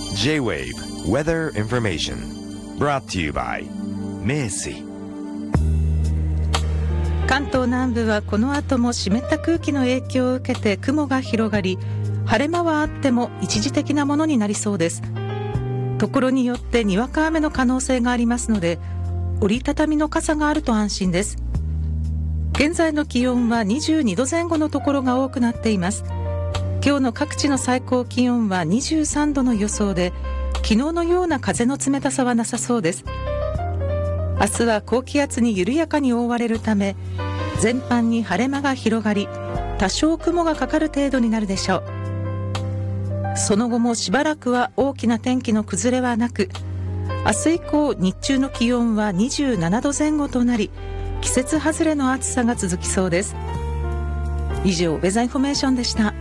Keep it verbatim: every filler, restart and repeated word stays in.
J-Wave Weather Information brought to you by 名水。 関東南部はこの後も湿った空気の影響を受けて雲が広がり、晴れ間はあっても一時的なものになりそうです。ところによってにわか雨の可能性がありますので、折りたたみの傘があると安心です。現在の気温はにじゅうにどぜん後のところが多くなっています。今日の各地の最高気温はにじゅうさんどの予想で、昨日のような風の冷たさはなさそうです。明日は高気圧に緩やかに覆われるため、全般に晴れ間が広がり、多少雲がかかる程度になるでしょう。その後もしばらくは大きな天気の崩れはなく、明日以降日中の気温はにじゅうななどぜん後となり、季節外れの暑さが続きそうです。以上、ウェザーインフォメーションでした。